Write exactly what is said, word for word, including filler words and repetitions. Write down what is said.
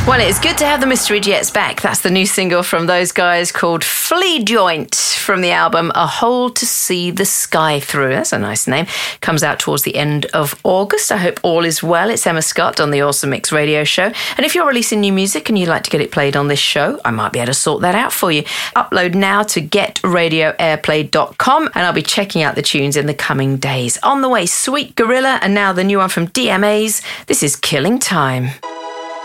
Well, it's good to have the Mystery Jets back. That's the new single from those guys called Flea Joint from the album A Hole to See the Sky Through. That's a nice name. Comes out towards the end of August. I hope all is well. It's Emma Scott on the Awesome Mix Radio Show. And if you're releasing new music and you'd like to get it played on this show, I might be able to sort that out for you. Upload now to get radio airplay dot com and I'll be checking out the tunes in the coming days. On the way, Sweet Gorilla and now the new one from D M As. This is Killing Time.